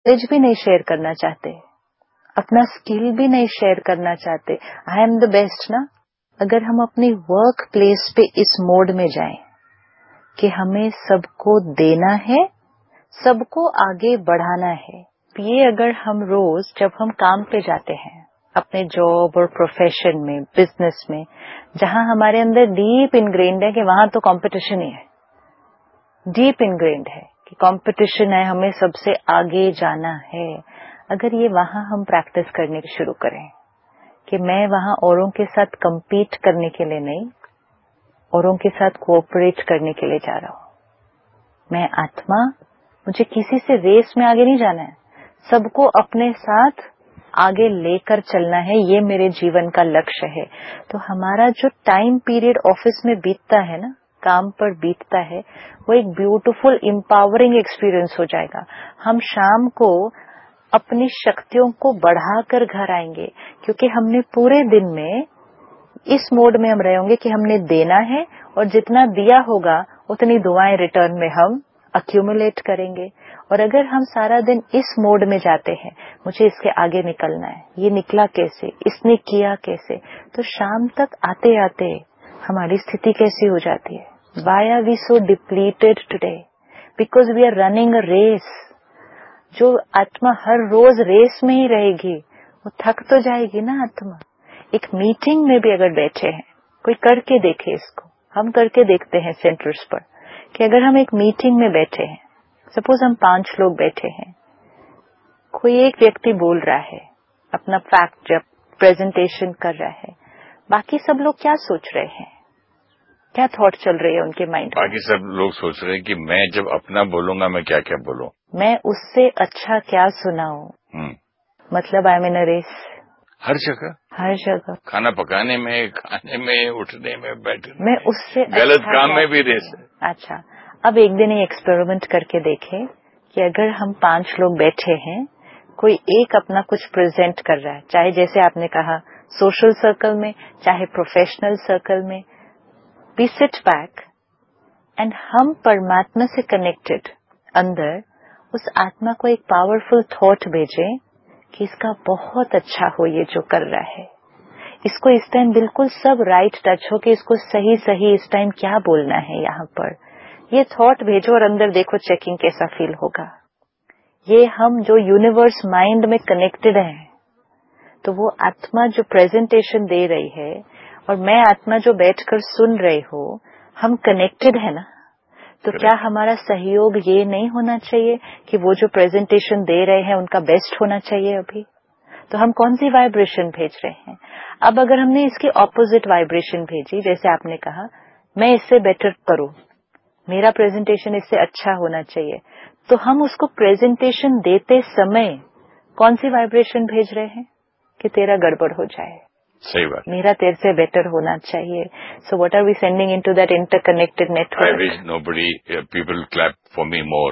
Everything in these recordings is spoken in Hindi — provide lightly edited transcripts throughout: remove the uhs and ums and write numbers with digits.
नॉलेज भी नहीं शेयर करना चाहते, अपना स्किल भी नहीं शेयर करना चाहते। आई एम द बेस्ट ना। अगर हम अपनी वर्क प्लेस पे इस मोड में जाएं कि हमें सबको देना है, सबको आगे बढ़ाना है, ये अगर हम रोज जब हम काम पे जाते हैं अपने जॉब और प्रोफेशन में, बिजनेस में, जहां हमारे अंदर डीप इनग्रेन्ड है कि वहां तो कंपटीशन ही है, डीप इनग्रेन्ड है कि कंपटीशन है, हमें सबसे आगे जाना है। अगर ये वहां हम प्रैक्टिस करने शुरू करें कि मैं वहां औरों के साथ compete करने के लिए नहीं, औरों के साथ कोऑपरेट करने के लिए जा रहा हूं। मैं आत्मा, मुझे किसी से रेस में आगे नहीं जाना है, सबको अपने साथ आगे लेकर चलना है, ये मेरे जीवन का लक्ष्य है। तो हमारा जो टाइम पीरियड ऑफिस में बीतता है ना, काम पर बीतता है, वो एक ब्यूटीफुल एम्पावरिंग एक्सपीरियंस हो जाएगा। हम शाम को अपनी शक्तियों को बढ़ाकर घर आएंगे, क्योंकि हमने पूरे दिन में इस मोड में हम रहे होंगे कि हमने देना है और जितना दिया होगा उतनी दुआएं रिटर्न में हम अक्यूमुलेट करेंगे। और अगर हम सारा दिन इस मोड में जाते हैं, मुझे इसके आगे निकलना है, ये निकला कैसे, इसने किया कैसे, तो शाम तक आते आते हमारी स्थिति कैसी हो जाती है? Why are we so depleted today? Because we are running a race. जो आत्मा हर रोज रेस में ही रहेगी, वो थक तो जाएगी ना आत्मा। एक मीटिंग में भी अगर बैठे हैं, कोई करके देखे इसको, हम करके देखते हैं सेंटर्स पर कि अगर हम एक मीटिंग में बैठे हैं, सपोज हम 5 लोग बैठे हैं, कोई एक व्यक्ति बोल रहा है अपना फैक्ट, जब प्रेजेंटेशन कर रहा है, बाकी सब लोग क्या सोच रहे हैं, क्या थॉट चल रही है उनके माइंड में? बाकी सब लोग सोच रहे हैं कि मैं जब अपना बोलूंगा मैं क्या क्या बोलूं, मैं उससे अच्छा क्या सुनाऊं। मतलब I am in a race. हर जगह, हर जगह, खाना पकाने में, खाने में, उठने में, बैठने मैं उससे गलत अच्छा काम में भी रेस है। अच्छा, अब एक दिन ये एक्सपेरिमेंट करके देखें कि अगर हम 5 लोग बैठे हैं, कोई एक अपना कुछ प्रेजेंट कर रहा है, चाहे जैसे आपने कहा सोशल सर्कल में, चाहे प्रोफेशनल सर्कल में, वी सिट बैक एंड हम परमात्मा से कनेक्टेड अंदर उस आत्मा को एक पावरफुल थॉट भेजें कि इसका बहुत अच्छा हो ये जो कर रहा है, इसको इस टाइम बिल्कुल सब राइट टच हो कि इसको सही सही इस टाइम क्या बोलना है यहाँ पर, ये थॉट भेजो और अंदर देखो चेकिंग कैसा फील होगा। ये हम जो यूनिवर्स माइंड में कनेक्टेड हैं, तो वो आत्मा जो प्रेजेंटेशन दे रही है और मैं आत्मा जो बैठकर सुन रही हूँ, हम कनेक्टेड है ना। तो क्या हमारा सहयोग ये नहीं होना चाहिए कि वो जो प्रेजेंटेशन दे रहे हैं उनका बेस्ट होना चाहिए अभी? तो हम कौन सी वाइब्रेशन भेज रहे हैं? अब अगर हमने इसकी ऑपोजिट वाइब्रेशन भेजी, जैसे आपने कहा मैं इससे बेटर करूं, मेरा प्रेजेंटेशन इससे अच्छा होना चाहिए, तो हम उसको प्रेजेंटेशन देते समय कौन सी वाइब्रेशन भेज रहे हैं कि तेरा गड़बड़ हो जाए, सही बात, मेरा तेरे से बेटर होना चाहिए। So what are we sending into that interconnected network? I wish nobody people clap for me मोर।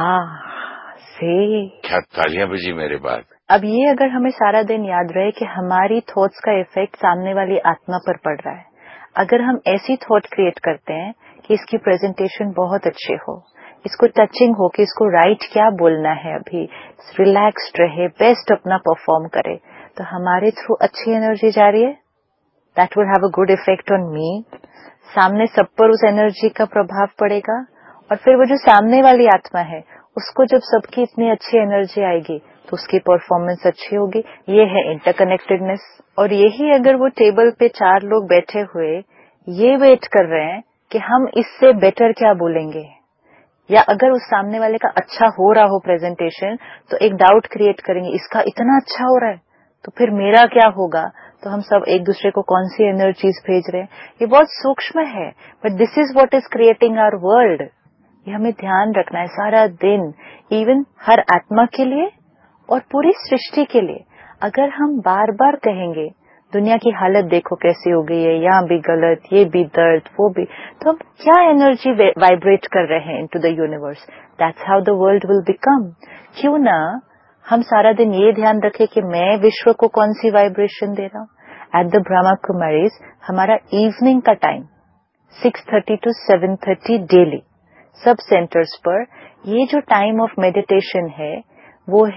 से क्या तालियां बजी मेरे बाद। अब ये अगर हमें सारा दिन याद रहे कि हमारी थॉट्स का इफेक्ट सामने वाली आत्मा पर पड़ रहा है, अगर हम ऐसी थॉट क्रिएट करते हैं कि इसकी प्रेजेंटेशन बहुत अच्छी हो, इसको टचिंग हो कि इसको राइट क्या बोलना है, अभी रिलैक्स्ड रहे, बेस्ट अपना परफॉर्म करे, तो हमारे थ्रू अच्छी एनर्जी जा रही है, that will have a good effect on me. सामने सब पर उस एनर्जी का प्रभाव पड़ेगा और फिर वो जो सामने वाली आत्मा है उसको जब सबकी इतनी अच्छी एनर्जी आएगी तो उसकी परफॉर्मेंस अच्छी होगी। ये है इंटरकनेक्टेडनेस। और यही अगर वो टेबल पे 4 लोग बैठे हुए ये वेट कर रहे हैं कि हम इससे बेटर क्या बोलेंगे, या अगर उस सामने वाले का अच्छा हो रहा हो प्रेजेंटेशन तो एक डाउट क्रिएट करेंगे इसका इतना अच्छा हो रहा है तो फिर मेरा क्या होगा, तो हम सब एक दूसरे को कौन सी एनर्जीज भेज रहे हैं। ये बहुत सूक्ष्म है, but this is what is creating our world. ये हमें ध्यान रखना है सारा दिन, इवन हर आत्मा के लिए और पूरी सृष्टि के लिए। अगर हम बार बार कहेंगे दुनिया की हालत देखो कैसी हो गई है, यहाँ भी गलत, ये भी दर्द, वो भी, तो हम क्या एनर्जी वाइब्रेट कर रहे हैं into the universe. That's how the world will become. क्यों ना हम सारा दिन ये ध्यान रखें कि मैं विश्व को कौन सी वाइब्रेशन दे रहा हूँ। एट द ब्रह्मा कुमारीज हमारा इवनिंग का टाइम 6:30 to 7:30 डेली सब सेंटर्स पर, ये जो टाइम ऑफ मेडिटेशन है वो है